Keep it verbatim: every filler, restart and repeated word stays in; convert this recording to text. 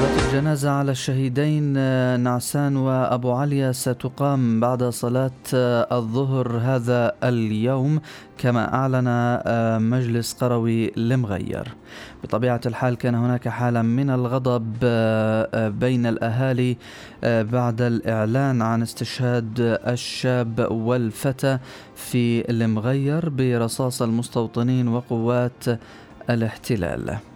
صلاة الجنازة على الشهيدين نعسان وأبو عليا ستقام بعد صلاة الظهر هذا اليوم، كما أعلن مجلس قروي المغير. بطبيعة الحال كان هناك حالة من الغضب بين الأهالي بعد الإعلان عن استشهاد الشاب والفتى في المغير برصاص المستوطنين وقوات الاحتلال.